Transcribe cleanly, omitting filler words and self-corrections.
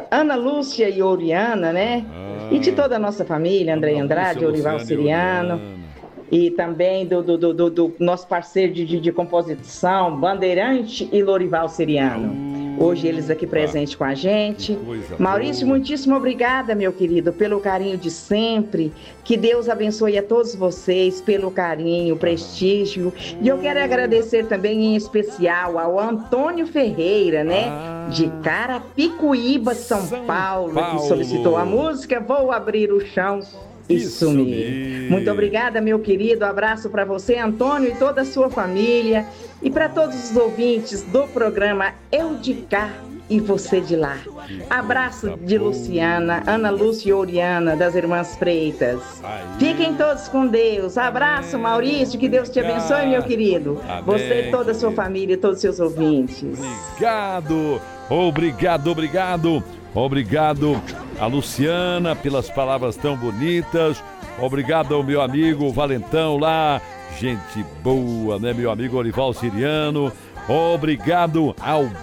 Ana Lúcia e Oriana, né? E de toda a nossa família, André Andrade, Orival Siriano. E também do nosso parceiro de composição, Bandeirante e Lorival Siriano. Hoje eles aqui presentes com a gente. Maurício, muitíssimo obrigada, meu querido, pelo carinho de sempre. Que Deus abençoe a todos vocês pelo carinho, prestígio. E eu quero agradecer também em especial ao Antônio Ferreira, né? De Carapicuíba, São Paulo, que solicitou a música Vou Abrir o Chão e Sumir. Muito obrigada, meu querido. Abraço para você, Antônio, e toda a sua família. E para todos os ouvintes do programa Eu de Cá e Você de Lá. Abraço de Luciana, Ana Lúcia e Oriana, das Irmãs Freitas. Fiquem todos com Deus. Abraço, Maurício. Que Deus te abençoe, meu querido. Amém. Você e toda a sua família e todos os seus ouvintes. Obrigado a Luciana pelas palavras tão bonitas. Obrigado ao meu amigo Valentão lá, gente boa, né? Meu amigo Orival Siriano. Obrigado ao